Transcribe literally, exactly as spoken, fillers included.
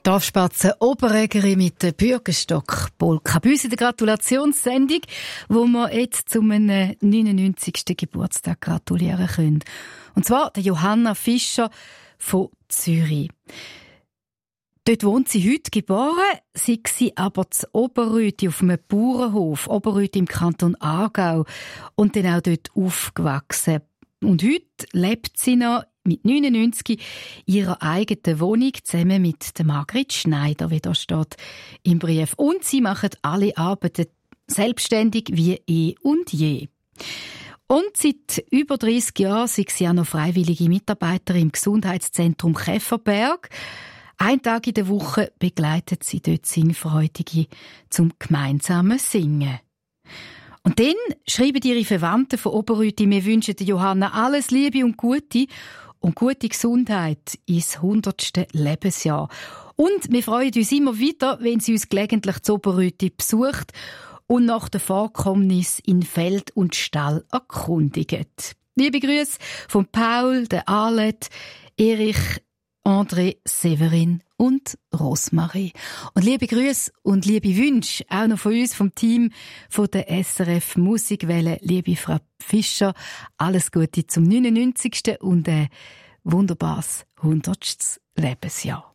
Dorfspatze Oberägeri mit dem Bürgerstock Polka. Bei uns in der Gratulationssendung, wo wir jetzt zum neunundneunzigsten Geburtstag gratulieren können. Und zwar der Johanna Fischer von Zürich. Dort wohnt sie heute geboren, sei sie aber zu Oberrüti auf einem Bauernhof, Oberrüti im Kanton Aargau, und dann auch dort aufgewachsen. Und heute lebt sie noch mit neunundneunzig in ihrer eigenen Wohnung zusammen mit der Margrit Schneider, wie da steht im Brief. Und sie machen alle Arbeiten selbstständig wie eh und je. Und seit über dreissig Jahren sind sie auch noch freiwillige Mitarbeiterin im Gesundheitszentrum Käferberg. Ein Tag in der Woche begleitet sie dort Singfreudige zum gemeinsamen Singen. Und dann schreiben ihre Verwandten von Oberrüti, wir wünschen Johanna alles Liebe und Gute und gute Gesundheit ins hundertste Lebensjahr. Und wir freuen uns immer wieder, wenn sie uns gelegentlich zu Oberrüti besucht und nach den Vorkommnissen in Feld und Stall erkundigt. Liebe Grüße von Paul, der Arlette, Erich, André, Severin und Rosmarie. Und liebe Grüße und liebe Wünsche auch noch von uns, vom Team von der S R F Musikwelle. Liebe Frau Fischer, alles Gute zum neunundneunzigsten und ein wunderbares hundertstes Lebensjahr.